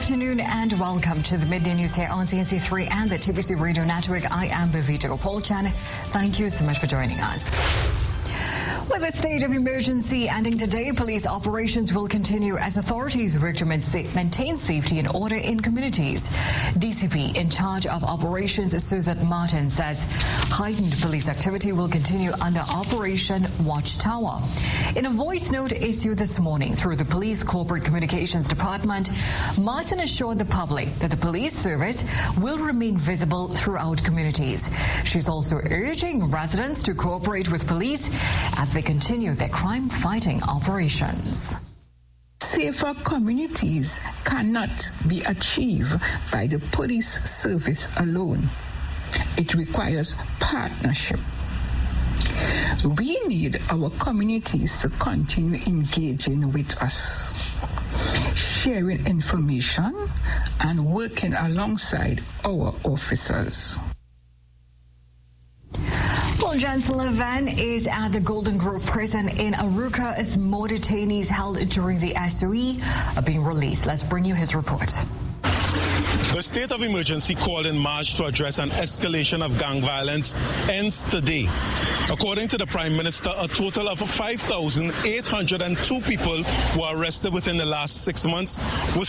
afternoon and welcome to the Midday News here on CNC3 and the TBC Radio Network. I am Bavita Opolchan. Thank you so much for joining us. With a state of emergency ending today, police operations will continue as authorities work to maintain safety and order in communities. DCP in charge of operations, Suzette Martin, says heightened police activity will continue under Operation Watchtower. In a voice note issued this morning through the Police Corporate Communications Department, Martin assured the public that the police service will remain visible throughout communities. She's also urging residents to cooperate with police as they continue their crime-fighting operations. Safer communities cannot be achieved by the police service alone. It requires partnership. We need our communities to continue engaging with us, sharing information and working alongside our officers. Well, Jensen Levin is at the Golden Grove prison in Arouca as more detainees held during the SOE are being released. Let's bring you his report. The state of emergency called in March to address an escalation of gang violence ends today. According to the Prime Minister, a total of 5,802 people were arrested within the last 6 months, with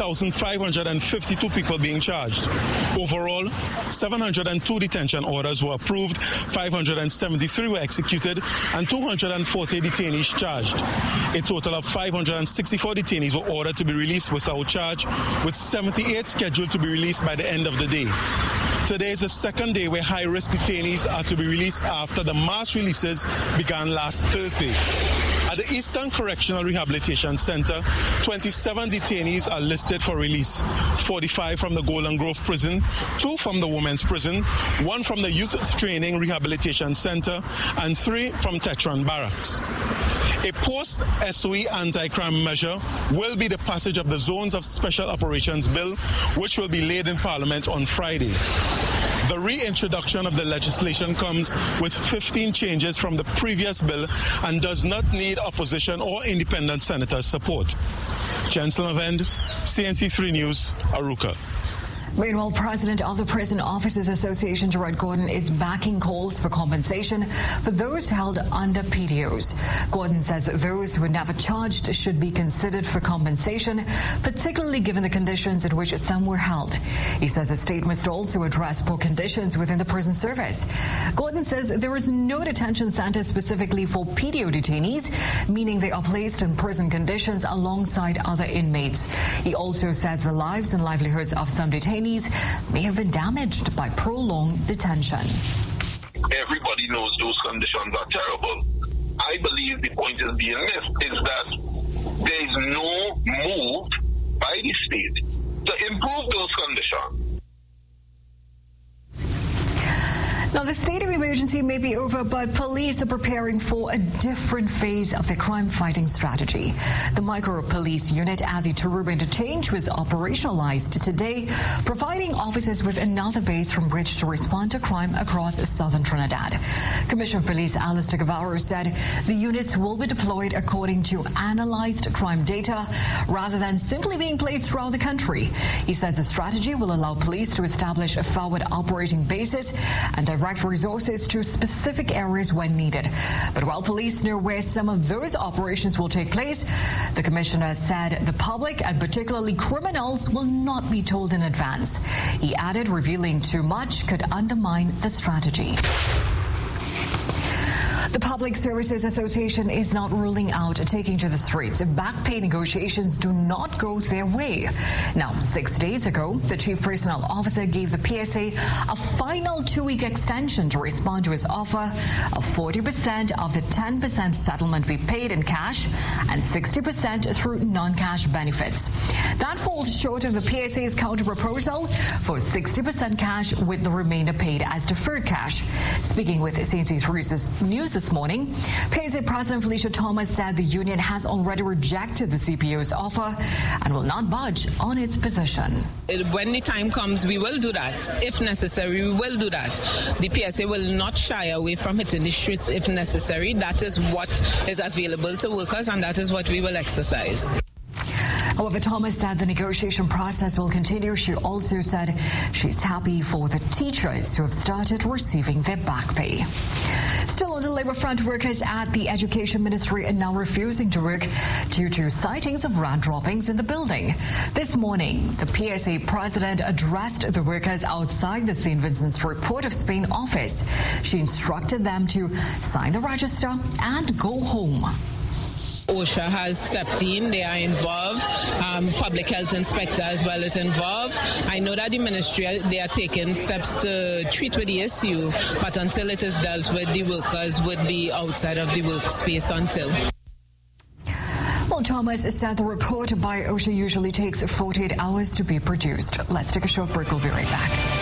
3,552 people being charged. Overall, 702 detention orders were approved, 573 were executed, and 240 detainees charged. A total of 564 detainees were ordered to be released without charge, with 78 scheduled to be released by the end of the day. Today is the second day where high-risk detainees are to be released after the mass releases began last Thursday. At the Eastern Correctional Rehabilitation Center, 27 detainees are listed for release, 45 from the Golden Grove Prison, 2 from the Women's Prison, 1 from the Youth Training Rehabilitation Center, and 3 from Tetron Barracks. A post-SOE anti-crime measure will be the passage of the Zones of Special Operations Bill, which will be laid in Parliament on Friday. The reintroduction of the legislation comes with 15 changes from the previous bill and does not need opposition or independent senators' support. Chancellor Vend, CNC3 News, Arouca. Meanwhile, President of the Prison Officers Association, Gerard Gordon, is backing calls for compensation for those held under PDOs. Gordon says those who were never charged should be considered for compensation, particularly given the conditions in which some were held. He says the state must also address poor conditions within the prison service. Gordon says there is no detention center specifically for PDO detainees, meaning they are placed in prison conditions alongside other inmates. He also says the lives and livelihoods of some detainees may have been damaged by prolonged detention. Everybody knows those conditions are terrible. I believe the point is being missed is that there is no move by the state to improve those conditions. Now, the state of emergency may be over, but police are preparing for a different phase of their crime-fighting strategy. The micro-police unit at the Taruba Interchange was operationalized today, providing officers with another base from which to respond to crime across southern Trinidad. Commissioner of Police Alistair Guevara said the units will be deployed according to analyzed crime data rather than simply being placed throughout the country. He says the strategy will allow police to establish a forward operating basis and direct resources to specific areas when needed. But while police know where some of those operations will take place, the commissioner said the public and particularly criminals will not be told in advance. He added revealing too much could undermine the strategy. The Public Services Association is not ruling out taking to the streets if back pay negotiations do not go their way. Now, 6 days ago, the Chief Personnel Officer gave the PSA a final 2-week extension to respond to his offer of 40% of the 10% settlement be paid in cash and 60% through non-cash benefits. That falls short of the PSA's counter-proposal for 60% cash with the remainder paid as deferred cash. Speaking with CNC3 News this morning, PSA President Felicia Thomas said the union has already rejected the CPO's offer and will not budge on its position. When the time comes, we will do that. If necessary, we will do that. The PSA will not shy away from hitting the streets if necessary. That is what is available to workers, and that is what we will exercise. However, Thomas said the negotiation process will continue. She also said she's happy for the teachers who have started receiving their back pay. Still on the labor front, workers at the Education Ministry are now refusing to work due to sightings of rat droppings in the building. This morning, the PSA president addressed the workers outside the St. Vincent's Port of Spain office. She instructed them to sign the register and go home. OSHA has stepped in, they are involved, public health inspector as well is involved. I know that the ministry, they are taking steps to treat with the issue, but until it is dealt with, the workers would be outside of the workspace until. Well, Thomas said the report by OSHA usually takes 48 hours to be produced. Let's take a short break, we'll be right back.